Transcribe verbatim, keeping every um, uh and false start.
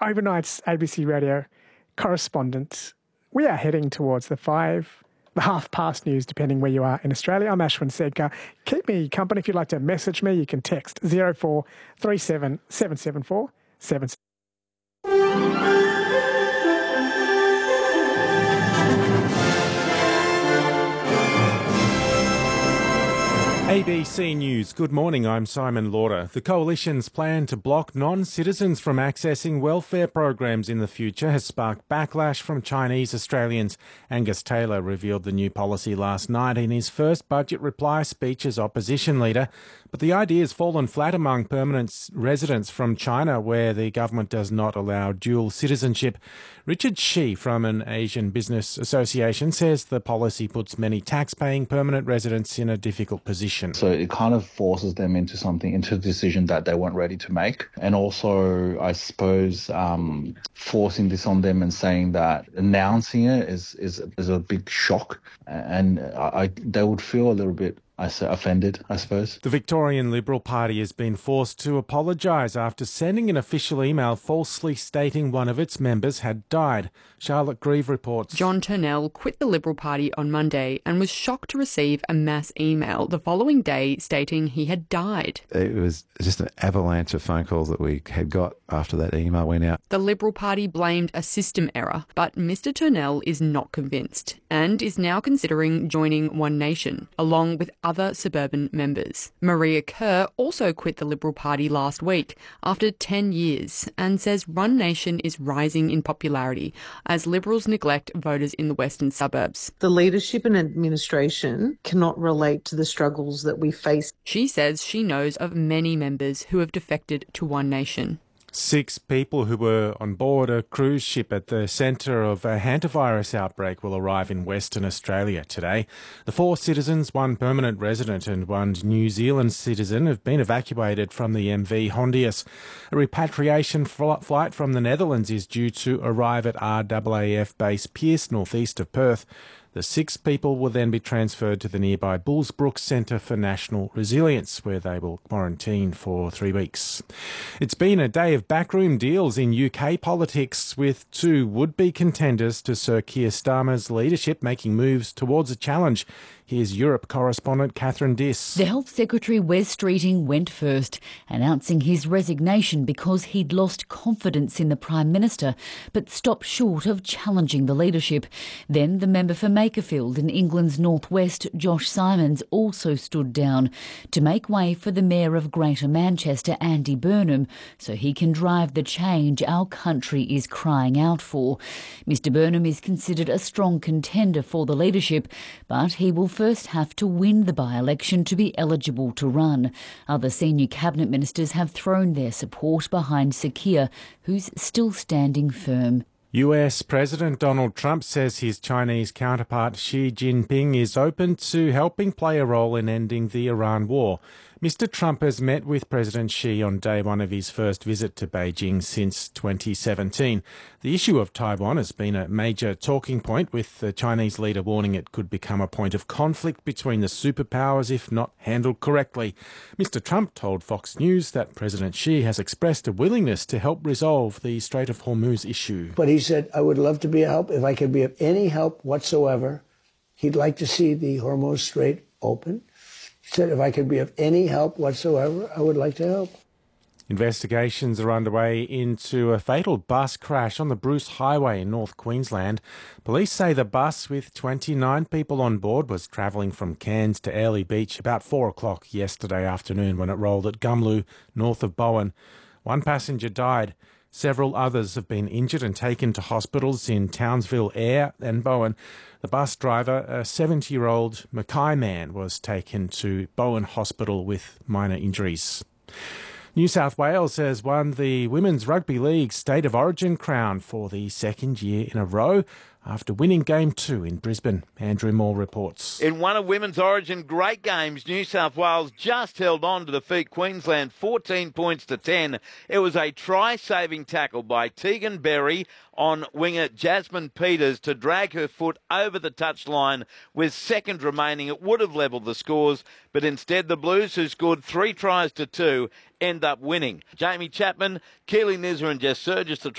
Overnight's A B C Radio correspondent. We are heading towards the five, the half past news, depending where you are in Australia. I'm Ashwin Sedkar. Keep me company. If you'd like to message me, you can text zero four three seven seven seven four seven seven. A B C News. Good morning, I'm Simon Lauder. The Coalition's plan to block non-citizens from accessing welfare programs in the future has sparked backlash from Chinese Australians. Angus Taylor revealed the new policy last night in his first budget reply speech as opposition leader. But the idea has fallen flat among permanent residents from China, where the government does not allow dual citizenship. Richard Shi from an Asian Business Association says the policy puts many tax-paying permanent residents in a difficult position. So it kind of forces them into something, into a decision that they weren't ready to make. And also, I suppose, um, forcing this on them and saying that announcing it is, is, is a big shock. And I, they would feel a little bit I say offended, I suppose. The Victorian Liberal Party has been forced to apologise after sending an official email falsely stating one of its members had died. Charlotte Grieve reports. John Turnell quit the Liberal Party on Monday and was shocked to receive a mass email the following day stating he had died. It was just an avalanche of phone calls that we had got after that email went out. The Liberal Party blamed a system error, but Mr Turnell is not convinced and is now considering joining One Nation, along with other suburban members. Maria Kerr also quit the Liberal Party last week after ten years and says One Nation is rising in popularity as Liberals neglect voters in the western suburbs. The leadership and administration cannot relate to the struggles that we face. She says she knows of many members who have defected to One Nation. Six people who were on board a cruise ship at the centre of a hantavirus outbreak will arrive in Western Australia today. The four citizens, one permanent resident and one New Zealand citizen, have been evacuated from the M V Hondius. A repatriation fl- flight from the Netherlands is due to arrive at R A A F base Pearce, northeast of Perth. The six people will then be transferred to the nearby Bullsbrook Centre for National Resilience, where they will quarantine for three weeks. It's been a day of backroom deals in U K politics, with two would-be contenders to Sir Keir Starmer's leadership making moves towards a challenge. Here's Europe correspondent Catherine Diss. The Health Secretary Wes Streeting went first, announcing his resignation because he'd lost confidence in the Prime Minister, but stopped short of challenging the leadership. Then the member for Makerfield in England's northwest, Josh Simons, also stood down to make way for the Mayor of Greater Manchester, Andy Burnham, so he can drive the change our country is crying out for. Mister Burnham is considered a strong contender for the leadership, but he will first have to win the by-election to be eligible to run. Other senior cabinet ministers have thrown their support behind Sir Keir, who's still standing firm. U S President Donald Trump says his Chinese counterpart Xi Jinping is open to helping play a role in ending the Iran war. Mister Trump has met with President Xi on day one of his first visit to Beijing since twenty seventeen. The issue of Taiwan has been a major talking point, with the Chinese leader warning it could become a point of conflict between the superpowers if not handled correctly. Mister Trump told Fox News that President Xi has expressed a willingness to help resolve the Strait of Hormuz issue. But he said, I would love to be a help. If I could be of any help whatsoever, he'd like to see the Hormuz Strait open. He said, if I could be of any help whatsoever, I would like to help. Investigations are underway into a fatal bus crash on the Bruce Highway in North Queensland. Police say the bus with twenty-nine people on board was travelling from Cairns to Airlie Beach about four o'clock yesterday afternoon when it rolled at Gumlu, north of Bowen. One passenger died. Several others have been injured and taken to hospitals in Townsville, Ayr and Bowen. The bus driver, a seventy-year-old Mackay man, was taken to Bowen Hospital with minor injuries. New South Wales has won the Women's Rugby League State of Origin crown for the second year in a row after winning Game two in Brisbane. Andrew Moore reports. In one of Women's Origin great games, New South Wales just held on to defeat Queensland fourteen points to ten. It was a try-saving tackle by Tegan Berry on winger Jasmine Peters to drag her foot over the touchline with seconds remaining. It would have levelled the scores, but instead the Blues, who scored three tries to two, end up winning. Jamie Chapman, Keely Nizar and Jess Surgis, the